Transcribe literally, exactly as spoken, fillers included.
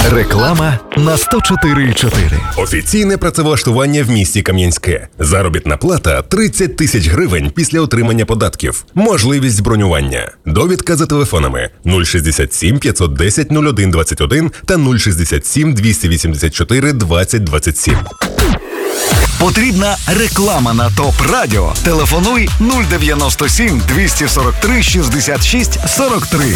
Реклама на сто чотири і чотири. Офіційне працевлаштування в місті Кам'янське. Заробітна плата тридцять тисяч гривень після отримання податків. Можливість бронювання. Довідка за телефонами нуль шістдесят сім п'ятсот десять нуль один двадцять один та нуль шістдесят сім двісті вісімдесят чотири двадцять двадцять сім. Потрібна реклама на ТОП Радіо. Телефонуй нуль дев'яносто сім двісті сорок три шістдесят шість сорок три.